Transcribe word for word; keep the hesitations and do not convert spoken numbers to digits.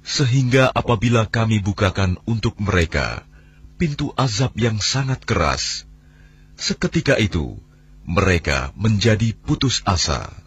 Sehingga apabila kami bukakan untuk mereka pintu azab yang sangat keras, seketika itu mereka menjadi putus asa.